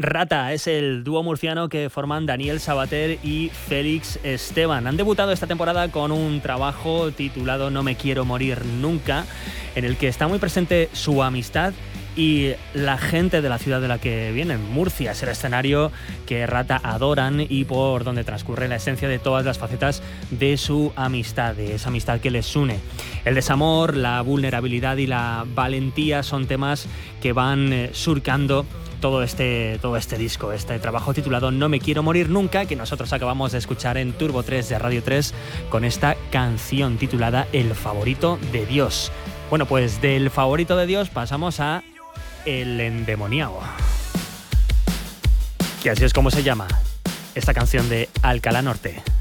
Rata es el dúo murciano que forman Daniel Sabater y Félix Esteban. Han debutado esta temporada con un trabajo titulado No me quiero morir nunca, en el que está muy presente su amistad y la gente de la ciudad de la que vienen. Murcia es el escenario que Rata adoran y por donde transcurre la esencia de todas las facetas de su amistad, de esa amistad que les une. El desamor, la vulnerabilidad y la valentía son temas que van surcando todo este disco, este trabajo titulado No me quiero morir nunca, que nosotros acabamos de escuchar en Turbo 3 de Radio 3 con esta canción titulada El favorito de Dios. Bueno, pues del favorito de Dios pasamos a El endemoniado, que así es como se llama esta canción de Alcalá Norte.